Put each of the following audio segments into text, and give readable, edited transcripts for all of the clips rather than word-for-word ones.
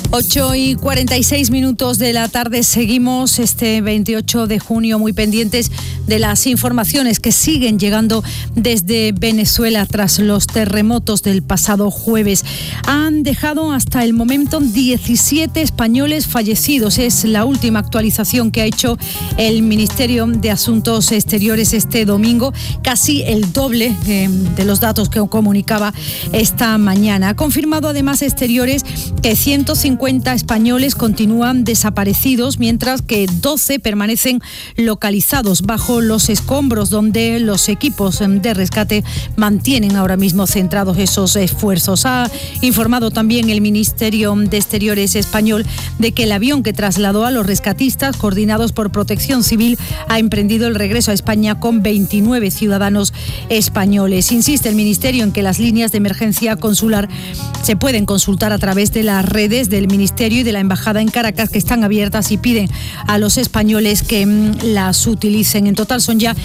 8:46 de la tarde, seguimos este 28 de junio muy pendientes de las informaciones que siguen llegando desde Venezuela tras los terremotos del pasado jueves. Han dejado hasta el momento 17 españoles fallecidos. Es la última actualización que ha hecho el Ministerio de Asuntos Exteriores este domingo, casi el doble de los datos que comunicaba esta mañana. Ha confirmado además Exteriores que 150 españoles continúan desaparecidos, mientras que 12 permanecen localizados bajo los escombros, donde los equipos de rescate mantienen ahora mismo centrados esos esfuerzos. Ha informado también el Ministerio de Exteriores español de que el avión que trasladó a los rescatistas, coordinados por Protección Civil, ha emprendido el regreso a España con 29 ciudadanos españoles. Insiste el Ministerio en que las líneas de emergencia consular se pueden consultar a través de las redes del Ministerio y de la Embajada en Caracas, que están abiertas, y piden a los españoles que las utilicen. En total son ya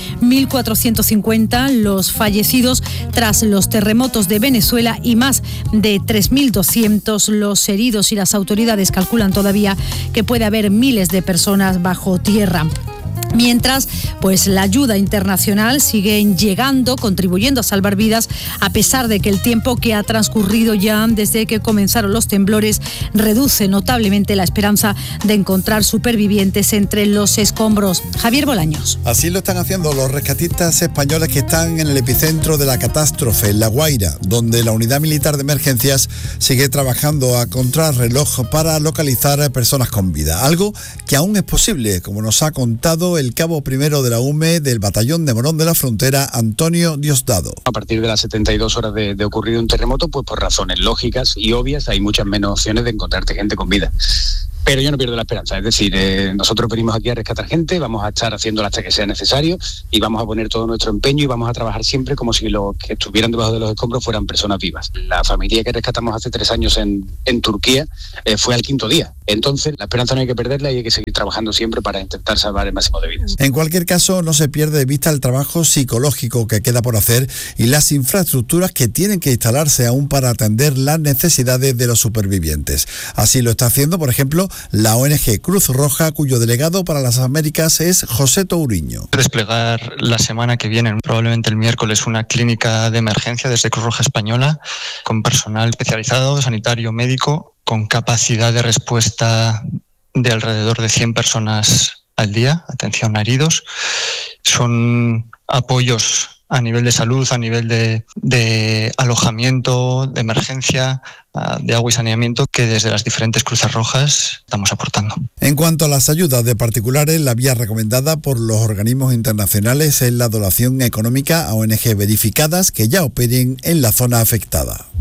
1.450 los fallecidos tras los terremotos de Venezuela y más de 3.200 los heridos, y las autoridades calculan todavía que puede haber miles de personas bajo tierra. Mientras, pues la ayuda internacional sigue llegando, contribuyendo a salvar vidas, a pesar de que el tiempo que ha transcurrido ya desde que comenzaron los temblores reduce notablemente la esperanza de encontrar supervivientes entre los escombros. Javier Bolaños. Así lo están haciendo los rescatistas españoles que están en el epicentro de la catástrofe, en La Guaira, donde la Unidad Militar de Emergencias sigue trabajando a contrarreloj para localizar a personas con vida. Algo que aún es posible, como nos ha contado el cabo primero de la UME del Batallón de Morón de la Frontera, Antonio Diosdado. A partir de las 72 horas de ocurrido un terremoto, pues por razones lógicas y obvias hay muchas menos opciones de encontrarte gente con vida. Pero yo no pierdo la esperanza, es decir, nosotros venimos aquí a rescatar gente, vamos a estar haciéndolo hasta que sea necesario y vamos a poner todo nuestro empeño y vamos a trabajar siempre como si los que estuvieran debajo de los escombros fueran personas vivas. La familia que rescatamos hace 3 años en Turquía fue al 5.º día. Entonces, la esperanza no hay que perderla y hay que seguir trabajando siempre para intentar salvar el máximo de vidas. En cualquier caso, no se pierde de vista el trabajo psicológico que queda por hacer y las infraestructuras que tienen que instalarse aún para atender las necesidades de los supervivientes. Así lo está haciendo, por ejemplo, la ONG Cruz Roja, cuyo delegado para las Américas es José Touriño. Desplegar la semana que viene, probablemente el miércoles, una clínica de emergencia desde Cruz Roja Española, con personal especializado, sanitario, médico, con capacidad de respuesta de alrededor de 100 personas al día, atención a heridos. Son apoyos a nivel de salud, a nivel de alojamiento, de emergencia, de agua y saneamiento, que desde las diferentes Cruces Rojas estamos aportando. En cuanto a las ayudas de particulares, la vía recomendada por los organismos internacionales es la donación económica a ONG verificadas que ya operen en la zona afectada.